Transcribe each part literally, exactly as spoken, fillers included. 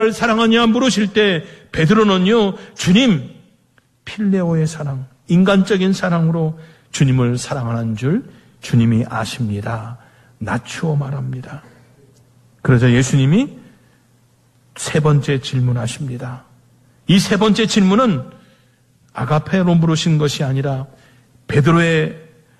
사랑하냐 물으실 때 베드로는요, 주님, 필레오의 사랑, 인간적인 사랑으로 주님을 사랑하는 줄 주님이 아십니다. 낮추어 말합니다. 그러자 예수님이 세 번째 질문하십니다. 이 세 번째 질문은 아가페로 물으신 것이 아니라 베드로의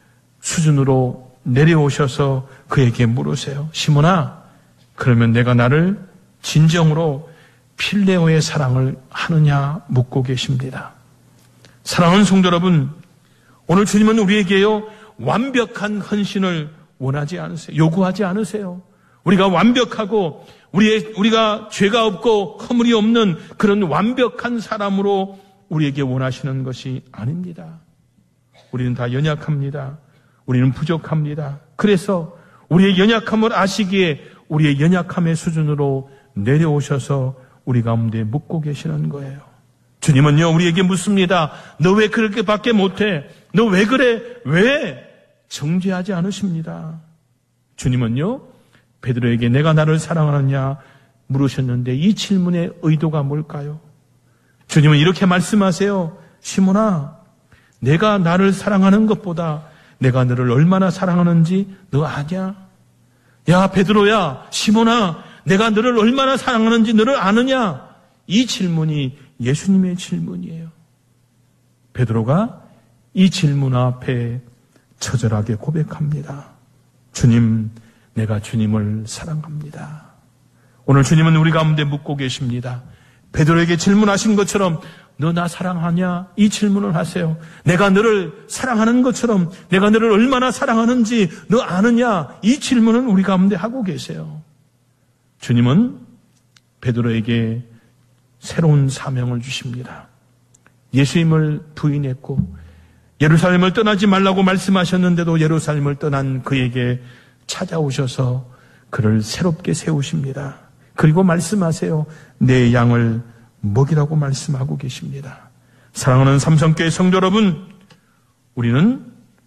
수준으로 내려오셔서 그에게 물으세요. 시몬아, 그러면 내가 나를 진정으로 필레오의 사랑을 하느냐 묻고 계십니다. 사랑하는 성도 여러분, 오늘 주님은 우리에게요, 완벽한 헌신을 원하지 않으세요. 요구하지 않으세요. 우리가 완벽하고 우리의, 우리가 죄가 없고 허물이 없는 그런 완벽한 사람으로 우리에게 원하시는 것이 아닙니다. 우리는 다 연약합니다. 우리는 부족합니다. 그래서 우리의 연약함을 아시기에 우리의 연약함의 수준으로 내려오셔서 우리 가운데 묻고 계시는 거예요. 주님은요, 우리에게 묻습니다. 너 왜 그렇게밖에 못해? 너 왜 그래? 왜? 정죄하지 않으십니다. 주님은요, 베드로에게 내가 나를 사랑하느냐 물으셨는데 이 질문의 의도가 뭘까요? 주님은 이렇게 말씀하세요. 시몬아, 내가 나를 사랑하는 것보다 내가 너를 얼마나 사랑하는지 너 아냐? 야, 베드로야, 시몬아, 내가 너를 얼마나 사랑하는지 너를 아느냐? 이 질문이 예수님의 질문이에요. 베드로가 이 질문 앞에 처절하게 고백합니다. 주님, 내가 주님을 사랑합니다. 오늘 주님은 우리 가운데 묻고 계십니다. 베드로에게 질문하신 것처럼 너 나 사랑하냐? 이 질문을 하세요. 내가 너를 사랑하는 것처럼 내가 너를 얼마나 사랑하는지 너 아느냐? 이 질문은 우리 가운데 하고 계세요. 주님은 베드로에게 새로운 사명을 주십니다. 예수님을 부인했고 예루살렘을 떠나지 말라고 말씀하셨는데도 예루살렘을 떠난 그에게 찾아오셔서 그를 새롭게 세우십니다. 그리고 말씀하세요. 내 양을 먹이라고 말씀하고 계십니다. 사랑하는 삼성교회 성도 여러분, 우리는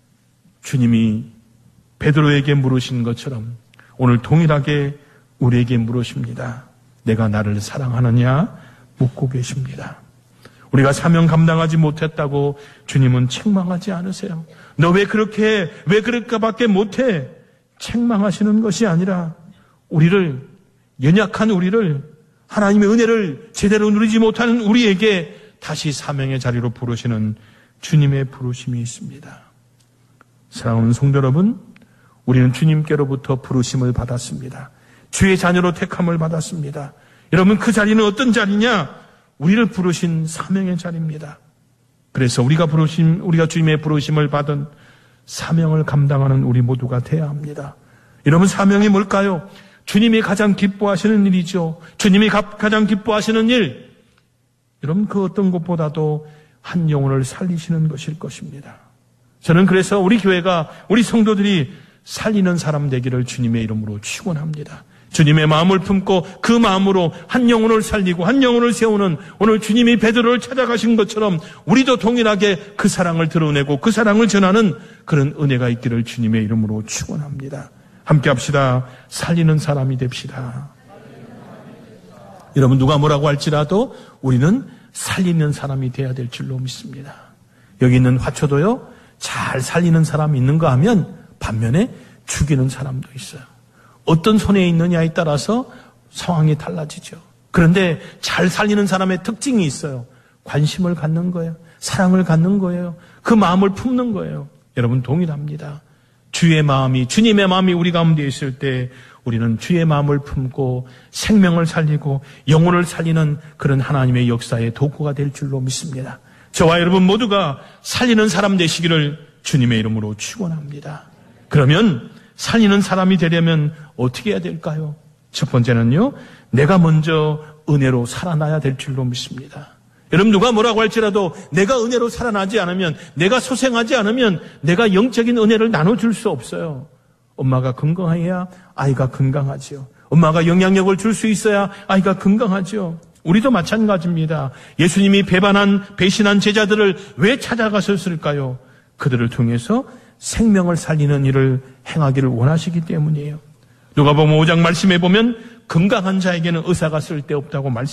주님이 베드로에게 물으신 것처럼 오늘 동일하게 우리에게 물으십니다. 내가 나를 사랑하느냐 묻고 계십니다. 우리가 사명 감당하지 못했다고 주님은 책망하지 않으세요. 너 왜 그렇게 왜 그럴까밖에 못해? 책망하시는 것이 아니라 우리를, 연약한 우리를, 하나님의 은혜를 제대로 누리지 못하는 우리에게 다시 사명의 자리로 부르시는 주님의 부르심이 있습니다. 사랑하는 성도 여러분, 우리는 주님께로부터 부르심을 받았습니다. 주의 자녀로 택함을 받았습니다. 여러분, 그 자리는 어떤 자리냐? 우리를 부르신 사명의 자리입니다. 그래서 우리가 부르심, 우리가 주님의 부르심을 받은 사명을 감당하는 우리 모두가 되어야 합니다. 여러분, 사명이 뭘까요? 주님이 가장 기뻐하시는 일이죠. 주님이 가장 기뻐하시는 일. 여러분, 그 어떤 것보다도 한 영혼을 살리시는 것일 것입니다. 저는 그래서 우리 교회가, 우리 성도들이 살리는 사람 되기를 주님의 이름으로 축원합니다. 주님의 마음을 품고 그 마음으로 한 영혼을 살리고 한 영혼을 세우는, 오늘 주님이 베드로를 찾아가신 것처럼 우리도 동일하게 그 사랑을 드러내고 그 사랑을 전하는 그런 은혜가 있기를 주님의 이름으로 축원합니다. 함께 합시다. 살리는 사람이 됩시다. 여러분, 누가 뭐라고 할지라도 우리는 살리는 사람이 돼야 될 줄로 믿습니다. 여기 있는 화초도요, 잘 살리는 사람이 있는가 하면 반면에 죽이는 사람도 있어요. 어떤 손에 있느냐에 따라서 상황이 달라지죠. 그런데 잘 살리는 사람의 특징이 있어요. 관심을 갖는 거예요. 사랑을 갖는 거예요. 그 마음을 품는 거예요. 여러분, 동일합니다. 주의 마음이, 주님의 마음이 우리 가운데 있을 때 우리는 주의 마음을 품고 생명을 살리고 영혼을 살리는 그런 하나님의 역사의 도구가 될 줄로 믿습니다. 저와 여러분 모두가 살리는 사람 되시기를 주님의 이름으로 축원합니다. 그러면 살리는 사람이 되려면 어떻게 해야 될까요? 첫 번째는요, 내가 먼저 은혜로 살아나야 될 줄로 믿습니다. 여러분, 누가 뭐라고 할지라도 내가 은혜로 살아나지 않으면, 내가 소생하지 않으면 내가 영적인 은혜를 나눠줄 수 없어요. 엄마가 건강해야 아이가 건강하죠. 엄마가 영향력을 줄 수 있어야 아이가 건강하죠. 우리도 마찬가지입니다. 예수님이 배반한, 배신한 제자들을 왜 찾아가셨을까요? 그들을 통해서 생명을 살리는 일을 행하기를 원하시기 때문이에요. 누가복음 오 장 말씀에 보면 건강한 자에게는 의사가 쓸데없다고 말씀